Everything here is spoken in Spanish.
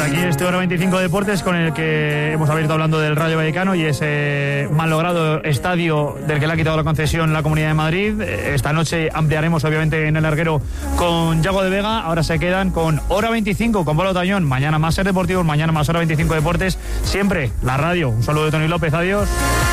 hasta aquí este Hora 25 Deportes, con el que hemos abierto hablando del Rayo Vallecano y ese malogrado estadio del que le ha quitado la concesión la Comunidad de Madrid. Esta noche ampliaremos obviamente en el larguero con Yago de Vega. Ahora se quedan con Hora 25 con Pablo Tañón. Mañana más Ser Deportivos, mañana más Hora 25 Deportes. Siempre la radio. Un saludo de Tony López, adiós.